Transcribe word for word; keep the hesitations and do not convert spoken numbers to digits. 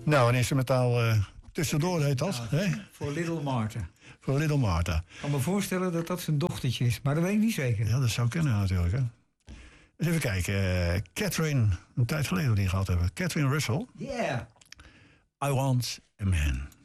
Nou, een instrumentaal uh, tussendoor heet dat. Ja, hè? Voor Little Martha. Voor Little Martha. Ik kan me voorstellen dat dat zijn dochtertje is, maar dat weet ik niet zeker. Ja, dat zou kunnen natuurlijk. Hè? Eens even kijken. Uh, Catherine, een tijd geleden die gehad hebben. Catherine Russell. Yeah. I Want a Man.